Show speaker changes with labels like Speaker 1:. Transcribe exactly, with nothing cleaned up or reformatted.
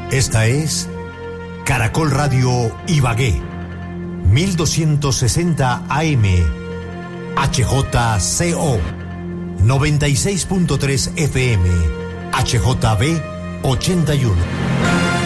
Speaker 1: Esta es Caracol Radio Ibagué, mil doscientos sesenta A M, H J C O, noventa y seis punto tres F M, H J B ochenta y uno.